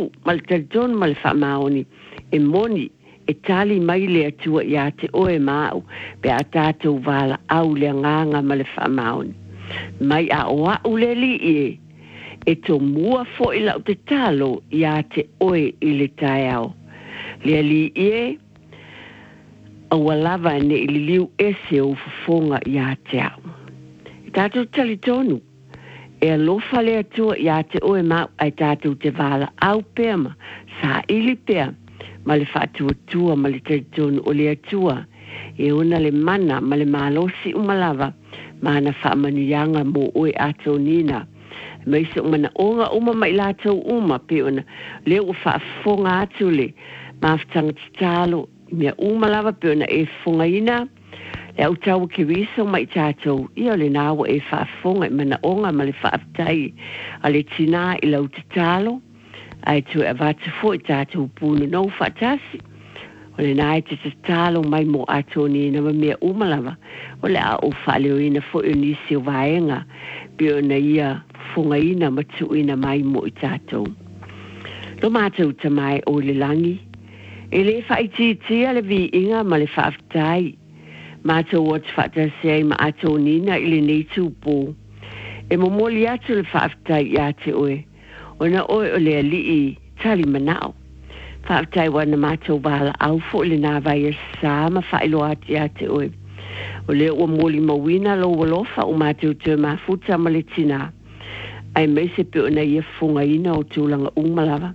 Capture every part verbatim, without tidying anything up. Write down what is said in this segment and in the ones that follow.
tolu mal telton mal famaoni e moni e tali mai le atua ia te oe mau pe a tātou wala au le nganga ma le whamaoni. Mai a oa uleli e e to mua fo i lau te talo ia te oe i le tae au. Le li e a walava ne i liu ese o fufonga ia te au. I tātou tali tonu e alofa le atua ia te oe mau ai tātou te wala au pēma sa ili pēma ma le whātua ma le teritonu o le atua e ona le mana ma le malosi umalava ma na whaamanuianga mo oe ato nina ma isi umana onga uma mai lātou uma pe ona leo o whaafonga atu le ma whatanga titalo mea umalava pe ona e fonga ina le au tau ke wiso mai tātou ia le nāwa e whaafonga mana onga ma le whaafitai a le tina i lau titalo ai tu e vatu fo i tātou pūnu no whatasi. O le nai te te talo mai mo ato ni na mea umalawa. O le a o whaleo ina fo i nisi o vaenga. Pio na ia funga ina matu ina mai mo i tātou. Lo mātou ta mai o le langi. E le whaiti tia le vi inga ma le whaafitai. Mātou o te whatasi ai ma ato nina i le nei tūpō. E mo moli atu le whaafitai i ate oe. Ona oe o le alii tali manao. Whaafitai wana mātou wala au fo le nā vai e sā ma whaelo ati ate oe. O le ua moli mawina lo walofa o mātou te mafuta ma le tina. Ai meise pe ona ia funga ina o tūlanga umalawa.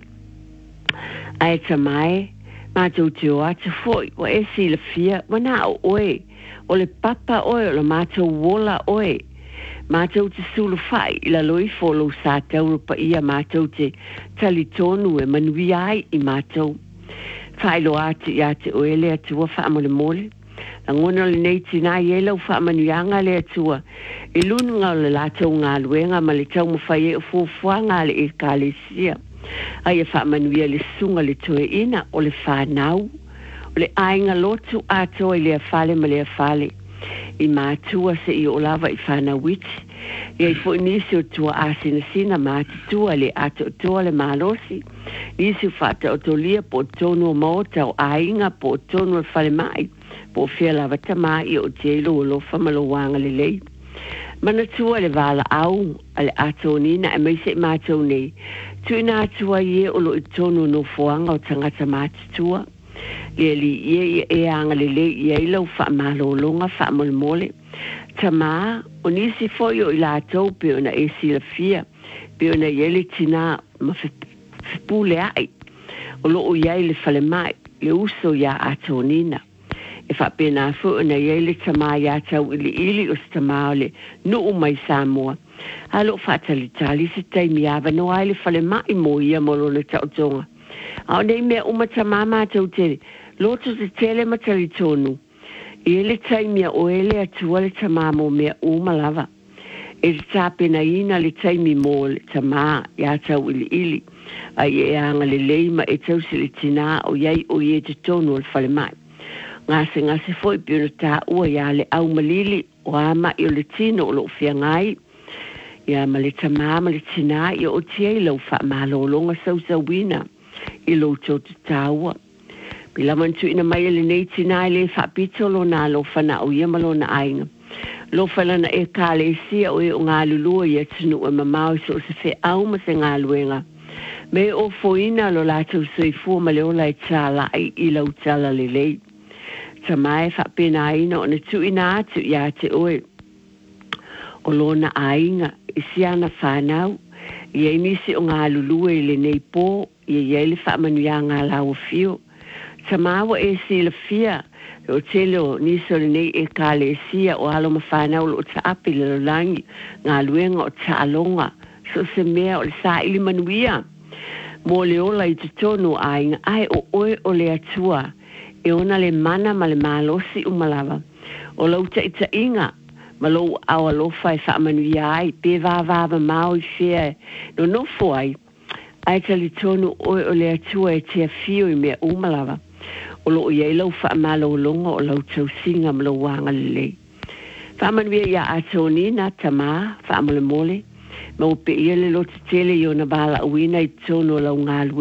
Ai ta mai, mātou te o ate foi o e si le fia wana o oe. O le papa oe o le mātou wola oe. Mātou te sulu whai i la loi folo sa tauro pa ia mātou te tali tonu e manui ai i mātou. Whai lo ati i ate o ele atua whaamole mole. La ngona le nei tina i elau whaamanuianga le atua. I lunga o le lātou ngā luenga ma le tau mawhai e o fuafuanga le e ka le sia. Ai e whaamanuia le sunga le toe ina o le whanau. O le ainga lotu ato i le afale ma le afale. I mātua se i o lava i whana witi. I ai fo nisi o tua asina sina mātua le ato o tua le mālosi. Nisi o whata o tolia po tonu o maota o ainga po tonu o whale mai. Po whia lava tamai o jelo o lofa malowanga le lei. Mana tua le wala au a le ato nina e meise i mātou nei. Tuina atua ie o lo i tonu no fuanga o tangata mātua. Le li ye e anga le le ye lo fa malo longa fa mol mole tama onisi foi o ila to pe ona e si la fia pe ona ye le tina ma pule ai o lo o ye le fale mai le uso ya atonina e fa pena fo ona ye le tama ya tau ili ili o tama le no o mai samoa alo fa tali tali se tai mi ava no ai le fale mai mo ia mo lo le tau tonga au nei me uma tama ma tau te loto te tele matari tonu. I ele taimia o ele atua le tamamo mea umalava. E te tāpena ina le taimi mo le tama ia tau ili ili. Ai e anga le leima e tau se le tina o iai o ie te tonu al fale mai. Ngase ngase foi pio ta ua ia le au malili o ama i o le tino o lo fia ngai. Ia ma le tama ma le tina i o tiei lau wha malo longa sau sau wina. I lo tau te taua. Pila mantu ina mai le nei tina le whapito lo nā lo whana o ia malo na ainga. Lo whana na e ka le sia o e o ngā lulua i atunu e mamau so se whi au ma se ngā luenga. Me o foina lo lātou soi fua ma le ola e tāla ai i lau tāla le lei. Ta mai whapena aina o na tu ina atu i ate oe. O lo na ainga i siana whanau. I e nisi o ngā lulua i le nei pō i e ele whaamanuia ngā lau fio. Tamawa e si la fia o telo niso le nei e ka le sia o alo mawhanau o ta api le langi ngā luenga o ta alonga so se mea o le sa ili manuia mo le ola i te tonu a inga ai o oe o le atua e ona le mana ma le malosi umalawa o lau ta ita inga ma lou au alofa e whaamanuia ai pe vāvāva mau i fia no nofo ai ai tali tonu oe o le atua e tia fio i mea umalawa o lo ia lau wha malo longa o lau tau singa mlo wanga lelei. Whaamanuia ia atoni na tama, whaamole mole, ma upe ia le lo te tele i o na bala uina i tono lau ngā